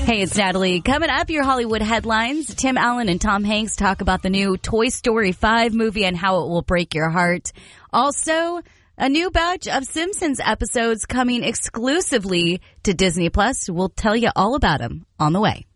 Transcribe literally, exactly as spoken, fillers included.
Hey, it's Natalie. Coming up, your Hollywood headlines. Tim Allen and Tom Hanks talk about the new Toy Story five movie and how it will break your heart. Also, a new batch of Simpsons episodes coming exclusively to Disney Plus. We'll tell you all about them on the way.